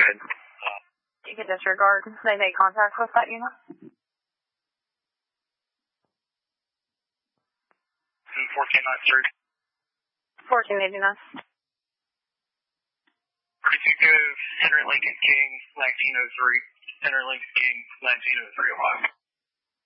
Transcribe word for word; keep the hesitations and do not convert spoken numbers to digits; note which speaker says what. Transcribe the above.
Speaker 1: ahead.
Speaker 2: You can disregard. They made contact with that unit.
Speaker 1: fourteen ninety-three.
Speaker 2: fourteen eighty-nine.
Speaker 1: Could you give Henry Lincoln King nineteen oh three? Henry Lincoln King nineteen oh three, Ohio.